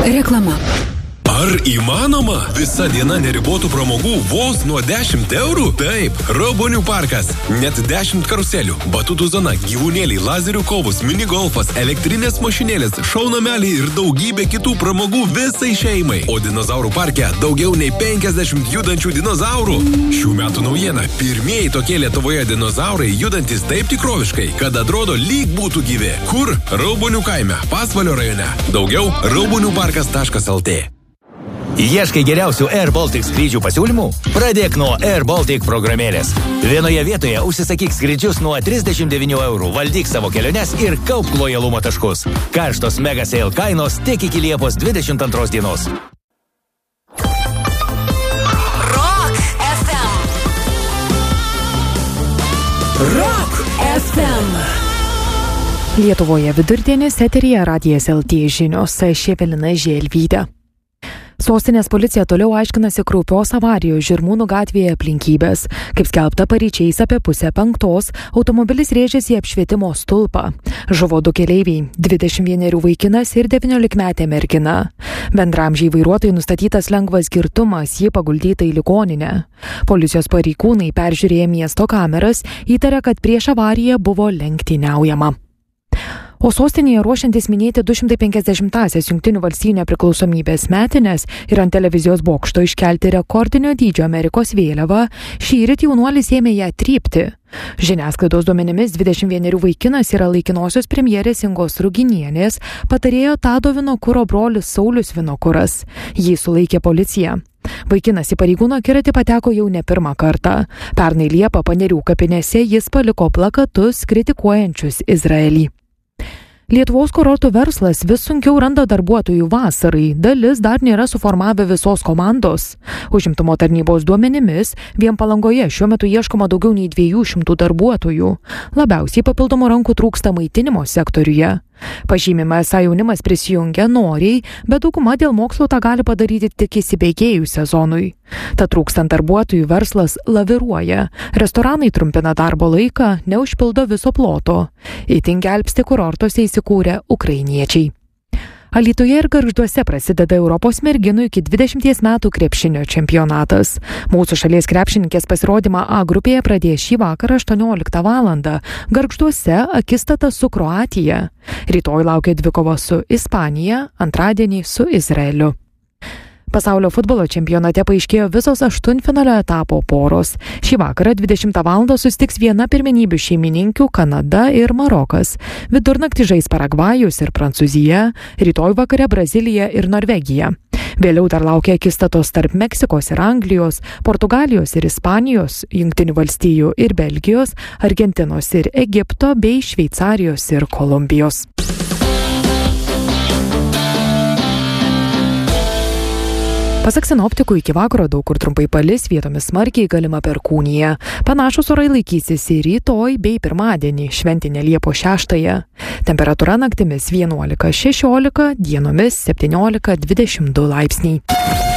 Reklama. Ar įmanoma? Visa diena neribotų pramogų vos nuo 10 eurų? Taip, Raubonių parkas. Net 10 karuselių, batutų zona, gyvūnėliai, lazerių kovos, minigolfas, elektrinės mašinėlės, šaunameliai ir daugybė kitų pramogų visai šeimai. O dinozaurų parke daugiau nei 50 judančių dinozaurų. Šių metų naujiena. Pirmieji tokie Lietuvoje dinozaurai judantis taip tikroviškai, kad atrodo lyg būtų gyvi. Kur? Raubonių kaime, Pasvalio rajone. Daugiau rauboniuparkas.lt. Ieškai geriausių Air Baltic skrydžių pasiūlymų? Pradėk nuo Air Baltic programėlės. Vienoje vietoje užsisakyk skrydžius nuo 39 eurų, valdyk savo keliones ir kaupk lojalumo taškus. Karštos mega sale kainos tik iki Liepos 22 dienos. Rock FM. Rock FM. Lietuvoje vidurdienis eteryje Radijas LT žinios, Ševelina Želvytė. Sostinės policija toliau aiškinasi kraupios avarijos Žirmūnų gatvėje aplinkybės. Kaip skelbta, paryčiais apie 4:30 automobilis rėžėsi į apšvietimo stulpą. Žuvo 2 keleiviai - 21 vaikinas ir 19-metė mergina. Bendramžiai vairuotojai nustatytas lengvas girtumas, jį paguldyta į ligoninę. Policijos pareigūnai peržiūrėję miesto kameras įtarė, kad prieš avariją buvo lenktyniaujama. O sostinėje ruošiantis minėti 250-asias Jungtinių valstijų nepriklausomybės metines ir ant televizijos bokšto iškelti rekordinio dydžio Amerikos vėliavą, šįryt jaunuolis ėmė ją trypti. Žiniasklaidos duomenimis 21 vaikinas yra laikinosios premjerės Ingos Ruginienės patarėjo Tado Vinokuro brolis Saulius Vinokuras. Jį sulaikė policija. Vaikinas į pareigūno akiratį pateko jau ne pirmą kartą. Pernai Liepą Panerių kapinėse jis paliko plakatus kritikuojančius Izraelį. Lietuvos kurortų verslas vis sunkiau randa darbuotojų vasarai, dalis dar nėra suformavę visos komandos. Užimtumo tarnybos duomenimis, vien Palangoje šiuo metu ieškoma daugiau nei 200 darbuotojų. Labiausiai papildomų rankų trūksta maitinimo sektoriuje. Pažymima, esą jaunimas prisijungia noriai, bet dauguma dėl mokslo tą gali padaryti tik įsibėgėjus sezonui. Tad trūkstant darbuotojų verslas laviruoja. Restoranai trumpina darbo laiką, neužpildo viso ploto. Itin gelbsti kurortuose įsikūrę ukrainiečiai. Alytuje ir Gargžduose prasideda Europos merginų iki 20 metų krepšinio čempionatas. Mūsų šalies krepšininkės pasirodymą A grupėje pradės šį vakarą 18 val. Gargžduose akistata su Kroatija. Rytoj laukia dvikova su Ispanija, antradienį su Izraeliu. Pasaulio futbolo čempionate paaiškėjo visos aštuntfinalio etapo poros. Šį vakarą 20 val. Susitiks viena pirmenybių šeimininkių Kanada ir Marokas. Vidurnaktį žais Paragvajus ir Prancūzija, rytoj vakare Brazilija ir Norvegija. Vėliau dar laukia akistatos tarp Meksikos ir Anglijos, Portugalijos ir Ispanijos, Jungtinių valstijų ir Belgijos, Argentinos ir Egipto bei Šveicarijos ir Kolumbijos. Pasak sinoptikų, iki vakaro daug kur trumpai palis, vietomis smarkiai galima perkūnija. Panašus orai laikysis ir rytoj bei pirmadienį, šventinę Liepos 6. Temperatūra naktimis 11-16, dienomis 17-22 laipsniai.